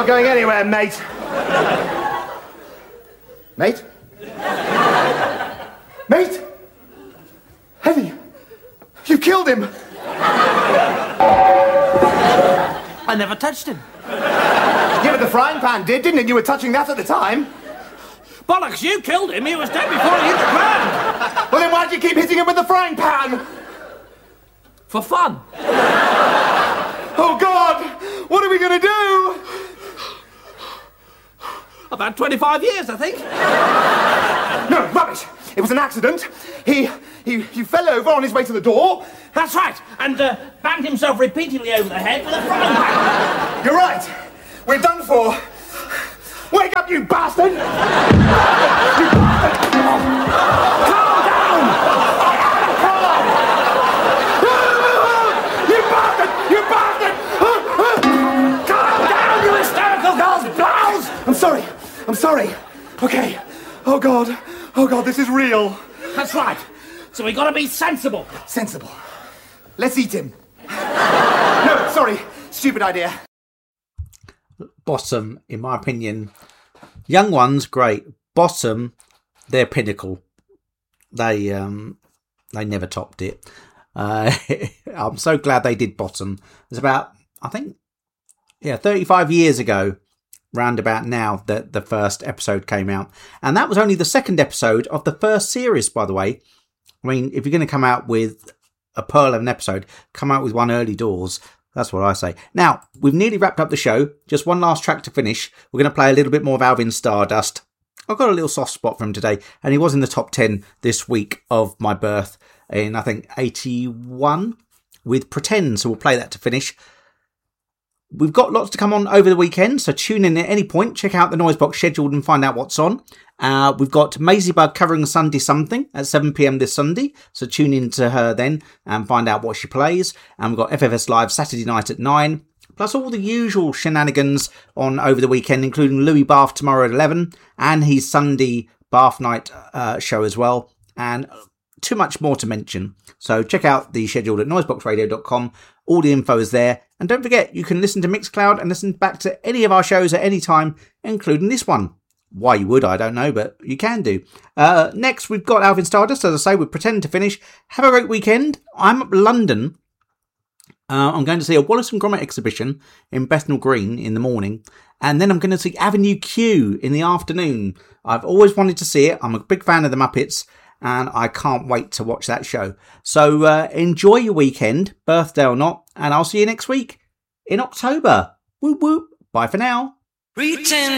not going anywhere, mate. Mate? Mate? Heavy, you killed him. I never touched him. Yeah, but the frying pan did, didn't it? You were touching that at the time. Bollocks, you killed him. He was dead before he hit the ground. Well, then why'd you keep hitting him with the frying pan? For fun. Oh, God! What are we going to do? About 25 years, I think. No, rubbish. It was an accident. He fell over on his way to the door. That's right. And banged himself repeatedly over the head with a frying pan. You're right. We're done for. Wake up, you bastard! You bastard! Calm down! You bastard! You bastard! Calm down, you hysterical girl's blouse! I'm sorry. Okay. Oh, God, this is real. That's right. So we got to be sensible. Sensible. Let's eat him. No, sorry. Stupid idea. Bottom, in my opinion. Young ones, great. Bottom, they're pinnacle. They never topped it. I'm so glad they did Bottom. It was about, I think, 35 years ago, round about now, that the first episode came out. And that was only the second episode of the first series, by the way. I mean, if you're going to come out with a pearl of an episode, come out with one early doors. That's what I say. Now, we've nearly wrapped up the show. Just one last track to finish. We're going to play a little bit more of Alvin Stardust. I've got a little soft spot for him today, and he was in the top 10 this week of my birth in, I think, 81 with Pretend. So we'll play that to finish. We've got lots to come on over the weekend, so tune in at any point. Check out the Noisebox schedule and find out what's on. We've got Maisie Bug covering Sunday Something at 7 p.m. this Sunday, so tune in to her then and find out what she plays. And we've got FFS Live Saturday night at 9, plus all the usual shenanigans on over the weekend, including Louis Bath tomorrow at 11, and his Sunday Bath night show as well, and too much more to mention. So check out the schedule at noiseboxradio.com. All the info is there. And don't forget, you can listen to Mixcloud and listen back to any of our shows at any time, including this one. Why you would, I don't know, but you can do. Next, we've got Alvin Stardust, as I say, we pretend to finish. Have a great weekend. I'm up London. I'm going to see a Wallace and Gromit exhibition in Bethnal Green in the morning. And then I'm going to see Avenue Q in the afternoon. I've always wanted to see it. I'm a big fan of the Muppets, and I can't wait to watch that show. So enjoy your weekend, birthday or not, and I'll see you next week in October. Whoop whoop. Bye for now.